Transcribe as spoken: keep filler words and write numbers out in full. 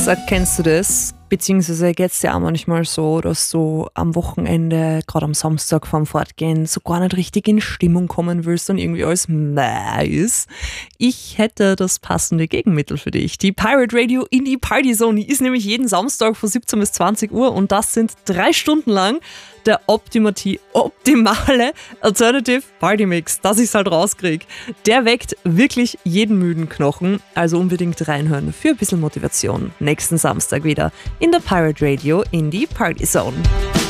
Sag, kennst du das? Beziehungsweise geht es dir auch manchmal so, dass du am Wochenende, gerade am Samstag vorm Fortgehen, so gar nicht richtig in Stimmung kommen willst und irgendwie alles mäh ist. Ich hätte das passende Gegenmittel für dich. Die Pirate Radio Indie Party Zone, die ist nämlich jeden Samstag von siebzehn bis zwanzig Uhr und das sind drei Stunden lang der Optimati- optimale Alternative Party Mix, dass ich es halt rauskriege. Der weckt wirklich jeden müden Knochen, also unbedingt reinhören für ein bisschen Motivation. Nächsten Samstag wieder in der Pirate Radio Indie Party Zone.